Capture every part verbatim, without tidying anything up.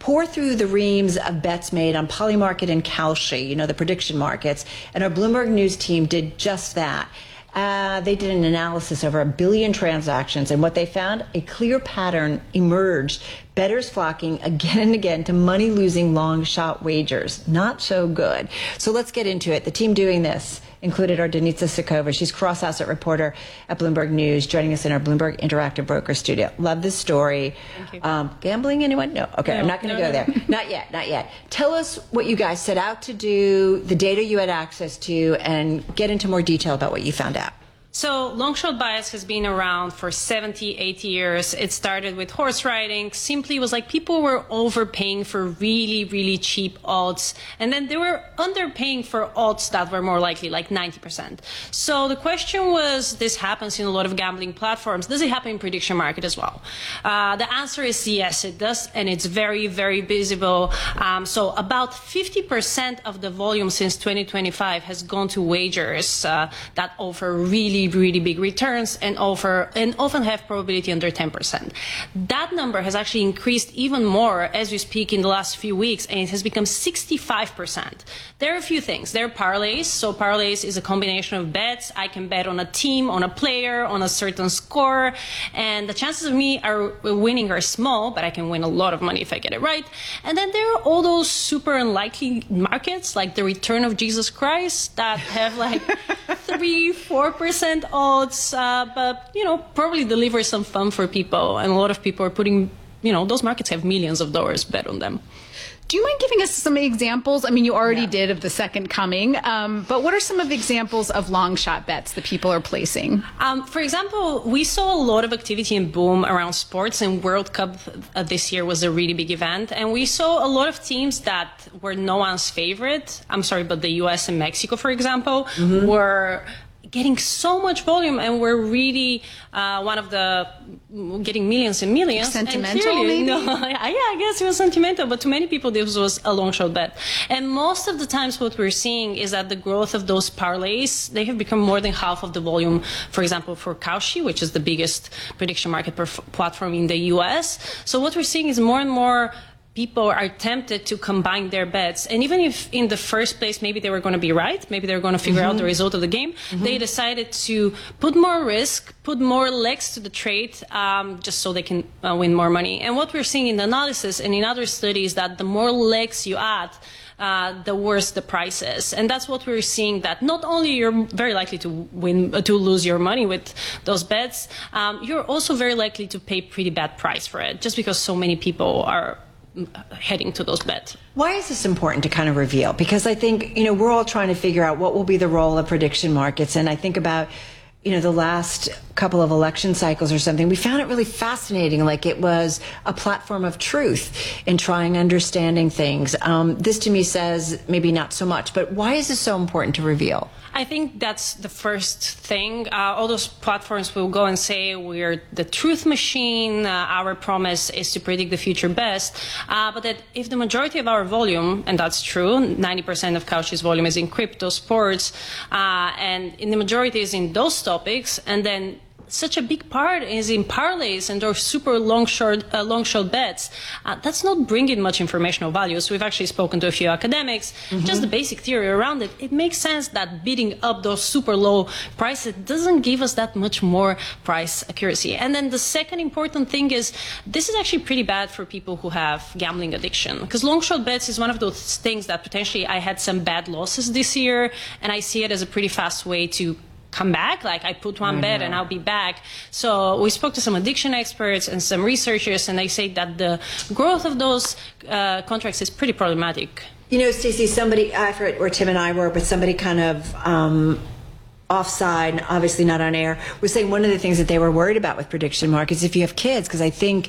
pour through the reams of bets made on Polymarket and Kalshi, you know, the prediction markets, and our Bloomberg News team did just that. Uh, they did an analysis over a billion transactions, and what they found, a clear pattern emerged. Bettors flocking again and again to money-losing long shot wagers. Not so good. So let's get into it. The team doing this included our Denitsa Sokova. She's cross-asset reporter at Bloomberg News, joining us in our Bloomberg Interactive Broker studio. Love this story. Thank you. Um, gambling, anyone? No. Okay, no, I'm not going to no, go no. there. Not yet, not yet. Tell us what you guys set out to do, the data you had access to, and get into more detail about what you found out. So long shot bias has been around for seventy, eighty years. It started with horse riding. Simply was like people were overpaying for really, really cheap odds. And then they were underpaying for odds that were more likely, like ninety percent. So the question was, this happens in a lot of gambling platforms. Does it happen in prediction market as well? Uh, the answer is yes, it does. And it's very, very visible. Um, so about fifty percent of the volume since twenty twenty-five has gone to wagers uh, that offer really really big returns and offer and often have probability under ten percent. That number has actually increased even more as we speak in the last few weeks, and it has become sixty-five percent. There are a few things. There are parlays. So parlays is a combination of bets. I can bet on a team, on a player, on a certain score, and the chances of me are winning are small, but I can win a lot of money if I get it right. And then there are all those super unlikely markets, like the return of Jesus Christ, that have like three, four percent odds, uh, but, you know, probably deliver some fun for people. And a lot of people are putting, you know, those markets have millions of dollars bet on them. Do you mind giving us some examples? I mean, you already Yeah. did of the second coming, um, but what are some of the examples of long shot bets that people are placing? Um, for example, we saw a lot of activity and boom around sports, and World Cup uh, this year was a really big event. And we saw a lot of teams that were no one's favorite. I'm sorry, but the U S and Mexico, for example, mm-hmm. were getting so much volume, and we're really uh, one of the getting millions and millions. Sentimental, and clearly, maybe? No, yeah, I guess it was sentimental, but to many people this was a long shot bet. And most of the times what we're seeing is that the growth of those parlays, they have become more than half of the volume, for example, for Kalshi, which is the biggest prediction market platform in the U S. So what we're seeing is more and more people are tempted to combine their bets. And even if in the first place, maybe they were going to be right, maybe they were going to figure mm-hmm. out the result of the game, mm-hmm. they decided to put more risk, put more legs to the trade, um, just so they can uh, win more money. And what we're seeing in the analysis and in other studies, that the more legs you add, Uh, the worse the price is. And that's what we're seeing, that not only you're very likely to win, uh, to lose your money with those bets, um, you're also very likely to pay pretty bad price for it, just because so many people are heading to those bets. Why is this important to kind of reveal? Because I think, you know, we're all trying to figure out what will be the role of prediction markets. And I think about, you know, the last couple of election cycles or something, we found it really fascinating, like it was a platform of truth in trying understanding things. Um, this to me says maybe not so much, but why is this so important to reveal? I think that's the first thing. Uh, all those platforms will go and say we're the truth machine. Uh, our promise is to predict the future best. Uh, but that if the majority of our volume, and that's true, ninety percent of Kalshi's volume is in crypto, sports, uh, and in the majority is in those topics, and then such a big part is in parlays and or super long short uh, long shot bets. Uh, that's not bringing much informational value. So we've actually spoken to a few academics. Mm-hmm. Just the basic theory around it. It makes sense that bidding up those super low prices doesn't give us that much more price accuracy. And then the second important thing is this is actually pretty bad for people who have gambling addiction, because long shot bets is one of those things that potentially I had some bad losses this year, and I see it as a pretty fast way to come back. Like I put one bet and I'll be back. So we spoke to some addiction experts and some researchers, and they say that the growth of those uh, contracts is pretty problematic. You know, Stacey, somebody, I forget where Tim and I were, but somebody kind of um, offside, obviously not on air, was saying one of the things that they were worried about with prediction markets, if you have kids, because I think,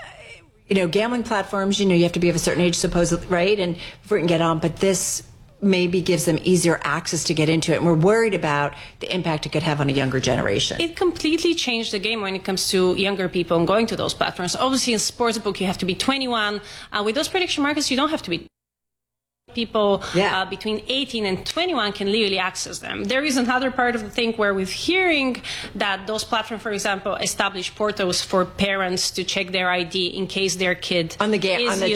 you know, gambling platforms, you know, you have to be of a certain age, supposedly, right? And before you can get on, but this maybe gives them easier access to get into it. And we're worried about the impact it could have on a younger generation. It completely changed the game when it comes to younger people and going to those platforms. Obviously, in sportsbook, you have to be twenty-one. Uh, with those prediction markets, you don't have to be. People yeah. uh, between eighteen and twenty-one can legally access them. There is another part of the thing where we're hearing that those platforms, for example, establish portals for parents to check their I D in case their kid on the, ga- is on the